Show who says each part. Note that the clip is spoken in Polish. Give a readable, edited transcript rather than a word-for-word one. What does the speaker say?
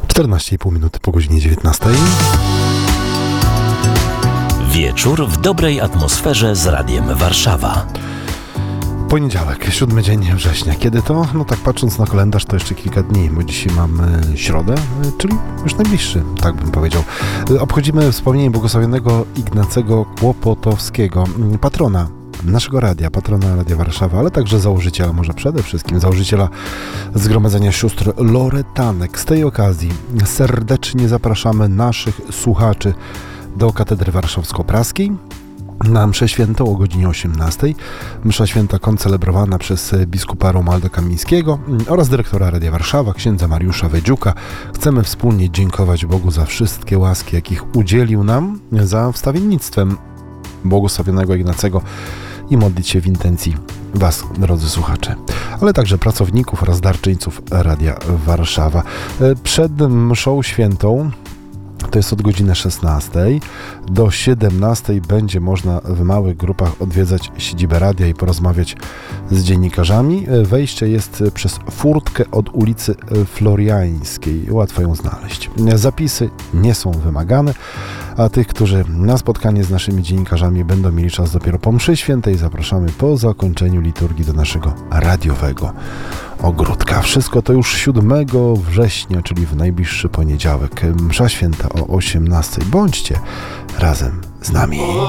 Speaker 1: 14,5 minuty po godzinie 19.
Speaker 2: Wieczór w dobrej atmosferze z Radiem Warszawa.
Speaker 1: Poniedziałek, 7 dzień września. Kiedy to? No tak patrząc na kalendarz, to jeszcze kilka dni, bo dzisiaj mamy środę, czyli już najbliższy, tak bym powiedział. Obchodzimy wspomnienie błogosławionego Ignacego Kłopotowskiego, patrona naszego radia, patrona Radia Warszawa, ale także założyciela, może przede wszystkim założyciela Zgromadzenia Sióstr Loretanek. Z tej okazji serdecznie zapraszamy naszych słuchaczy do Katedry Warszawsko-Praskiej na mszę świętą o godzinie 18. Msza święta koncelebrowana przez biskupa Romualda Kamińskiego oraz dyrektora Radia Warszawa, księdza Mariusza Wedziuka. Chcemy wspólnie dziękować Bogu za wszystkie łaski, jakich udzielił nam, za wstawiennictwem błogosławionego Ignacego i modlić się w intencji Was, drodzy słuchacze, ale także pracowników oraz darczyńców Radia Warszawa. Przed mszą świętą, to jest od godziny 16 do 17, będzie można w małych grupach odwiedzać siedzibę radia i porozmawiać z dziennikarzami. Wejście jest przez furtkę od ulicy Floriańskiej. Łatwo ją znaleźć. Zapisy nie są wymagane, a tych, którzy na spotkanie z naszymi dziennikarzami będą mieli czas dopiero po mszy świętej, zapraszamy po zakończeniu liturgii do naszego radiowego ogródka. Wszystko to już 7 września, czyli w najbliższy poniedziałek. Msza święta o 18. Bądźcie razem z nami.